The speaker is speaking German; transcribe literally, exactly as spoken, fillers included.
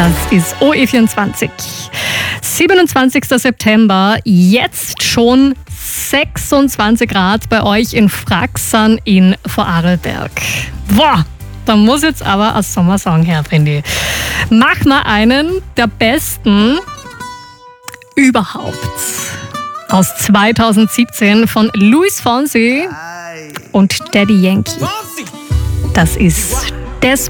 Das ist O E vierundzwanzig. siebenundzwanzigster September, jetzt schon sechsundzwanzig Grad bei euch in Fraxern in Vorarlberg. Boah, da muss jetzt aber ein Sommersong her, finde ich. Mach mal einen der besten überhaupt. Aus zweitausendsiebzehn von Luis Fonsi und Daddy Yankee. Das ist Desperado.